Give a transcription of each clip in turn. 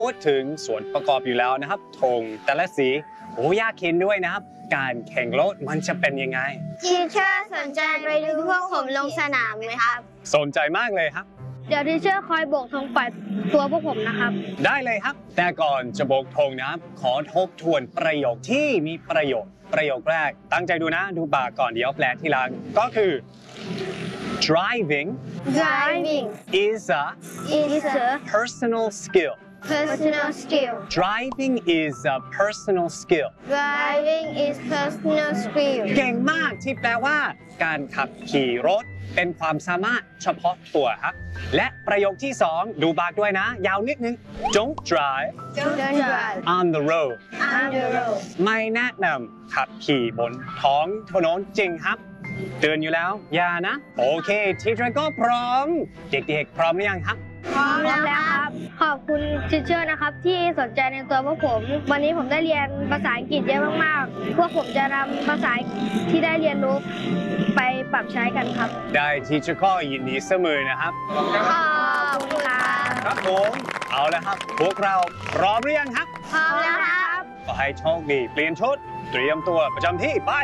พูดถึงส่วนประกอบอยู่แล้วนะครับธงแต่ละสีโอ้ยากเห็นด้วยนะครับการแข่งรถมันจะเป็นยังไงทีเชอร์สนใจไปดูพวกผมลงสนามไหมครับสนใจมากเลยครับเดี๋ยวทีเชอร์คอยโบกธงฝ่ายตัวพวกผมนะครับได้เลยครับแต่ก่อนจะโบกธงนะครับขอทบทวนประโยคที่มีประโยชน์ประโยคแรกตั้งใจดูนะดูปากก่อนเดี๋ยวแปลที่หลังก็คือ driving is a personal skill driving is a personal skill เก่งมากที่แปลว่าการขับขี่รถเป็นความสามารถเฉพาะตัวครับและประโยคที่สองดูปากด้วยนะยาวนิดนึง Don't drive on the road ไม่แนะนำขับขี่บนท้องถนนจริงครับเตือนอยู่แล้วอย่านะโอเคทีเชอร์ก็พร้อมเด็กๆพร้อมหรือยังครับพร้อมแล้วครับขอบคุณทีเชอร์นะครับที่สนใจในตัวพวกผมวันนี้ผมได้เรียนภาษาอังกฤษเยอะมากๆพวกผมจะนำภาษาที่ได้เรียนรู้ไปปรับใช้กันครับได้ทีเชอร์ก็ยินดีเสมอนะครับขอบคุณครับผมเอาละครับพวกเราพร้อมหรือยังครับพร้อมแล้วครับขอให้โชคดีเปลี่ยนชุดเตรียมตัวประจำที่ไป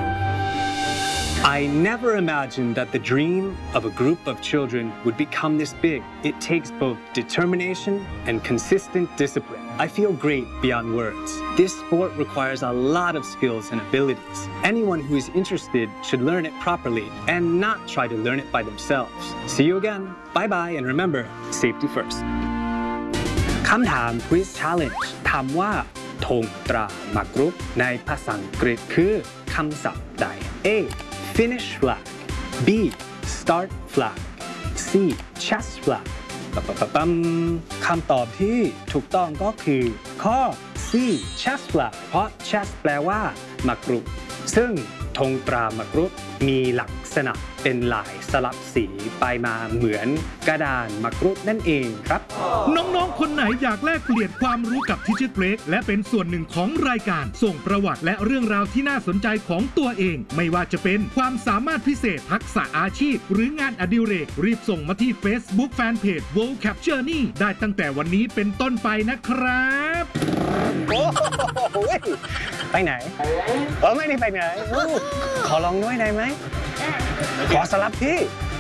I never imagined that the dream of a group of children would become this big. It takes both determination and consistent discipline. I feel great beyond words. This sport requires a lot of skills and abilities. Anyone who is interested should learn it properly and not try to learn it by themselves. See you again. Bye-bye and remember, safety first. คำถาม Quiz Challenge ถามว่าธงตราหมากรุกในภาษาอังกฤษคือคำศัพท์ใด A Finish flag B Start flag C Chess flag คำตอบที่ถูกต้องก็คือข้อ C Chess flag เพราะ Chess แปลว่าหมากรุกซึ่งธงตราหมากรุกมีลักษณะเป็นลายสลับสีไปมาเหมือนกระดานหมากรุกนั่นเองครับน้องๆคนไหนอยากแลกเปลี่ยนความรู้กับทีเชอร์เกรกและเป็นส่วนหนึ่งของรายการส่งประวัติและเรื่องราวที่น่าสนใจของตัวเองไม่ว่าจะเป็นความสามารถพิเศษทักษะอาชีพหรืองานอดิเรกรีบส่งมาที่ Facebook Fanpage World Cap Journey ได้ตั้งแต่วันนี้เป็นต้นไปนะครับโอ้โหไปไหนไม่ได้ไปไหนขอลองด้วยได้ไหมขอสลับที่